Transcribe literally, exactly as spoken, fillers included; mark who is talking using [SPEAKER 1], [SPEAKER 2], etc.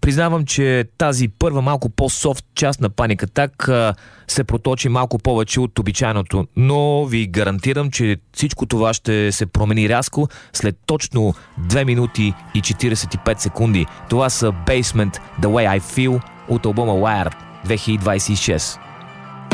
[SPEAKER 1] Признавам, че тази първа малко по-софт част на Panic Attack се проточи малко повече от обичайното, но ви гарантирам, че всичко това ще се промени рязко след точно две минути и четиридесет и пет секунди. Това са Basement The Way I Feel от албума Wired две хиляди двадесет и шест.